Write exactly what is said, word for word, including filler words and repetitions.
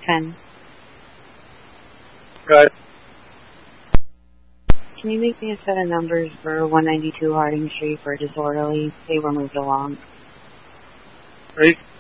ten. Good. Can you make me a set of numbers for one ninety-two Harding Street for disorderly? They were moved along. Ready?